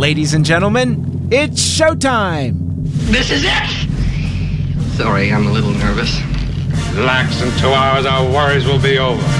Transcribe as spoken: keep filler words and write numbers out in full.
Ladies and gentlemen, it's showtime! This is it! Sorry, I'm a little nervous. Relax, in two hours our worries will be over.